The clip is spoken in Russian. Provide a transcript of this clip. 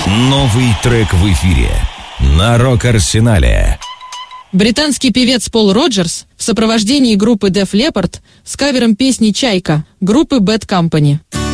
Новый трек в эфире на Рок-Арсенале. Британский певец Пол Роджерс в сопровождении группы Def Leppard с кавером песни «Чайка» группы Bad Company.